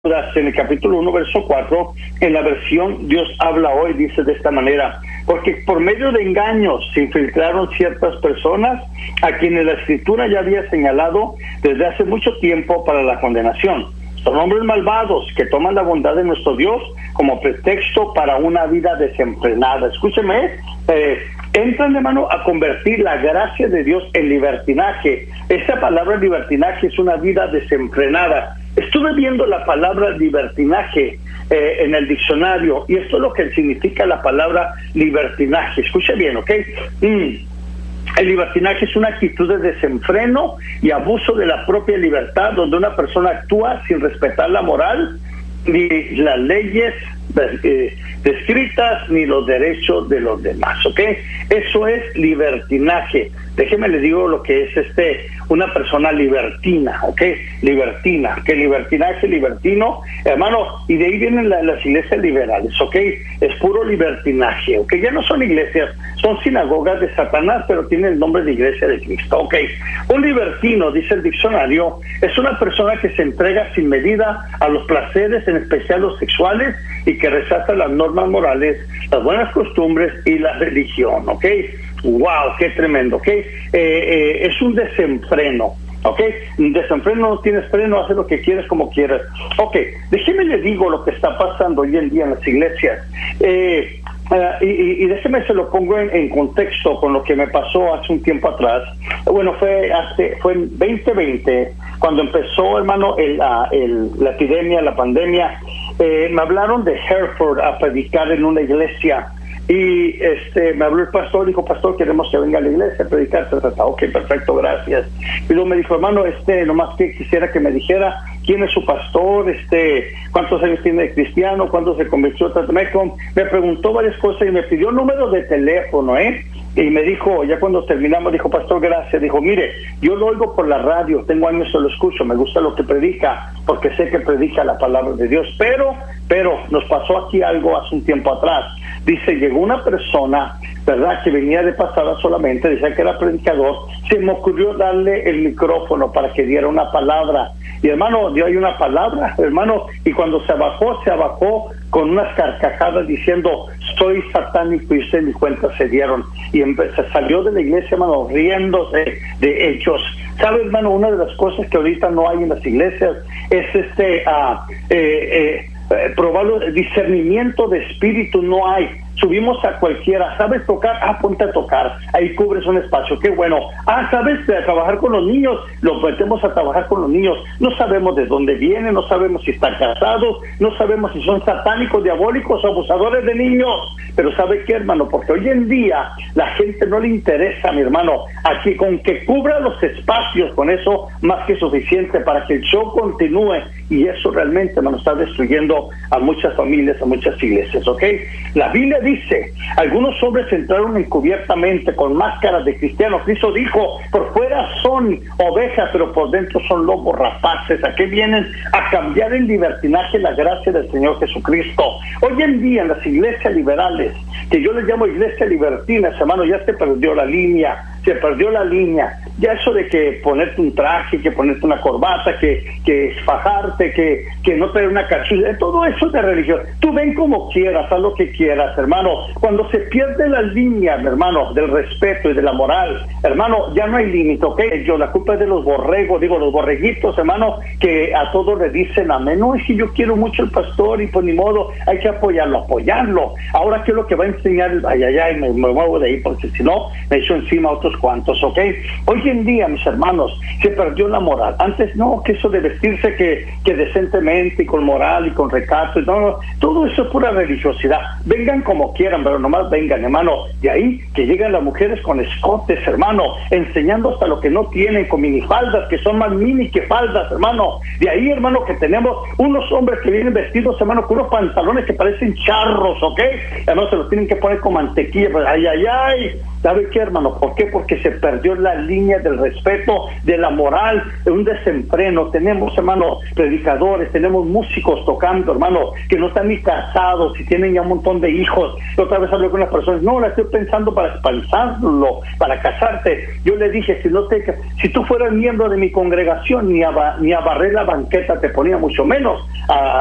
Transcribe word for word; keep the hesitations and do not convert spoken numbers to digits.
en el capítulo uno, verso cuatro, en la versión Dios habla hoy, dice de esta manera: porque por medio de engaños se infiltraron ciertas personas a quienes la Escritura ya había señalado desde hace mucho tiempo para la condenación. Son hombres malvados que toman la bondad de nuestro Dios como pretexto para una vida desenfrenada. Escúcheme, eh, entran, hermano, a convertir la gracia de Dios en libertinaje. Esa palabra libertinaje es una vida desenfrenada. Estuve viendo la palabra libertinaje eh, en el diccionario, y esto es lo que significa la palabra libertinaje. Escuche bien, ¿ok? Mm. El libertinaje es una actitud de desenfreno y abuso de la propia libertad, donde una persona actúa sin respetar la moral, ni las leyes eh, descritas, ni los derechos de los demás, ¿ok? Eso es libertinaje. Déjeme le digo lo que es este una persona libertina, ¿ok? Libertina, que libertinaje, libertino, hermano, y de ahí vienen la, las iglesias liberales, ¿ok? Es puro libertinaje, ¿ok? Ya no son iglesias, son sinagogas de Satanás, pero tienen el nombre de iglesia de Cristo, ¿ok? Un libertino, dice el diccionario, es una persona que se entrega sin medida a los placeres, en especial los sexuales, y que rechaza las normas morales, las buenas costumbres y la religión, ¿ok? ¡Wow! ¡Qué tremendo! ¿Ok? Eh, eh, es un desenfreno. ¿Ok? Un desenfreno, no tienes freno, haces lo que quieres como quieras. Ok, déjeme le digo lo que está pasando hoy en día en las iglesias. Eh, uh, y, y déjeme se lo pongo en, en contexto con lo que me pasó hace un tiempo atrás. Bueno, fue hace fue en veinte veinte, cuando empezó, hermano, el, uh, el, la epidemia, la pandemia. Eh, me hablaron de Hereford a predicar en una iglesia. Y este me habló el pastor, dijo: pastor, queremos que venga a la iglesia a predicar. Ok, perfecto, gracias. Y luego me dijo: hermano, este, nomás que quisiera que me dijera quién es su pastor, este, cuántos años tiene de cristiano, cuándo se convirtió. Me preguntó varias cosas y me pidió el número de teléfono, ¿eh? Y me dijo, ya cuando terminamos, dijo: pastor, gracias. Dijo: mire, yo lo oigo por la radio, tengo años que lo escucho, me gusta lo que predica, porque sé que predica la palabra de Dios, pero, pero, nos pasó aquí algo hace un tiempo atrás. Dice, llegó una persona, ¿verdad?, que venía de pasada solamente, decía que era predicador. Se me ocurrió darle el micrófono para que diera una palabra. Y hermano, dio ahí una palabra, hermano, y cuando se abajó, se abajó con unas carcajadas diciendo: soy satánico, y usted ni cuenta se dieron. Y empezó, salió de la iglesia, hermano, riéndose de ellos. ¿Sabe, hermano? Una de las cosas que ahorita no hay en las iglesias es este, uh, eh, eh, probarlo, discernimiento de espíritu no hay. Subimos a cualquiera, ¿sabes tocar? Ah, ponte a tocar, ahí cubres un espacio, qué bueno. Ah, ¿sabes eh, trabajar con los niños? Los metemos a trabajar con los niños. No sabemos de dónde vienen, no sabemos si están casados, no sabemos si son satánicos, diabólicos, abusadores de niños. Pero ¿sabe qué, hermano? Porque hoy en día la gente no le interesa, mi hermano, aquí con que cubra los espacios, con eso más que suficiente para que el show continúe. Y eso realmente, hermano, está destruyendo a muchas familias, a muchas iglesias, ¿ok? La Biblia dice: algunos hombres entraron encubiertamente con máscaras de cristianos. Cristo dijo: por fuera son ovejas, pero por dentro son lobos rapaces. ¿A qué vienen? A cambiar en libertinaje la gracia del Señor Jesucristo. Hoy en día en las iglesias liberales, que yo les llamo iglesias libertinas, hermano, ya se perdió la línea. Se perdió la línea. Ya eso de que ponerte un traje, que ponerte una corbata, que, que fajarte, que, que no traer una cachucha, todo eso es de religión. Tú ven como quieras, haz lo que quieras, hermano. Cuando se pierde la línea, hermano, del respeto y de la moral, hermano, ya no hay límite, ¿ok? Yo, la culpa es de los borregos, digo, los borreguitos, hermano, que a todos le dicen amén. No, es que yo quiero mucho al pastor y pues ni modo, hay que apoyarlo, apoyarlo. Ahora, ¿qué es lo que va a enseñar? Ay, ay, ay, me, me muevo de ahí, porque si no, me echo encima a otros cuantos, ¿ok? Hoy en día, mis hermanos, se perdió la moral. Antes no, que eso de vestirse que, que decentemente y con moral y con recato, no, no, todo eso es pura religiosidad. Vengan como quieran, pero nomás vengan, hermano. De ahí que llegan las mujeres con escotes, hermano, enseñando hasta lo que no tienen, con minifaldas que son más mini que faldas, hermano. De ahí, hermano, que tenemos unos hombres que vienen vestidos, hermano, con unos pantalones que parecen charros, ¿ok? Hermano, se los tienen que poner con mantequilla, pues, ay, ay, ay. ¿Sabe qué, hermano? ¿Por qué? Porque se perdió la línea del respeto, de la moral, de un desenfreno. Tenemos, hermano, predicadores, tenemos músicos tocando, hermano, que no están ni casados y tienen ya un montón de hijos. Yo otra vez hablé con las personas, no, la estoy pensando para espalzarlo, para casarte. Yo le dije, si no te, si tú fueras miembro de mi congregación, ni a, ni a barrer la banqueta te ponía, mucho menos a